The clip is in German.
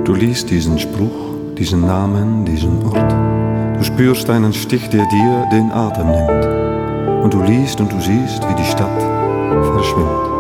Du liest diesen Spruch, diesen Namen, diesen Ort. Du spürst einen Stich, der dir den Atem nimmt. Und du liest und du siehst, wie die Stadt verschwindet.